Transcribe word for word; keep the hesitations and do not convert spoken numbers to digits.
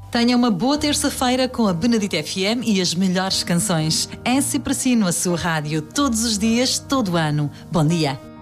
Tenha uma boa terça-feira com a Benedito F M e as melhores canções. É sempre assim na sua rádio, todos os dias, todo ano. Bom dia.